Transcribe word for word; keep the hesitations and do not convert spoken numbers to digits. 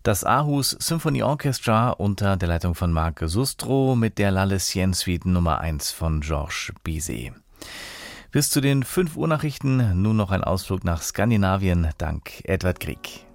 Das Aarhus Symphony Orchestra unter der Leitung von Marc Sustro mit der La Lessienne Suite Nummer eins von Georges Bizet. Bis zu den fünf Uhr Nachrichten nun noch ein Ausflug nach Skandinavien dank Edward Grieg.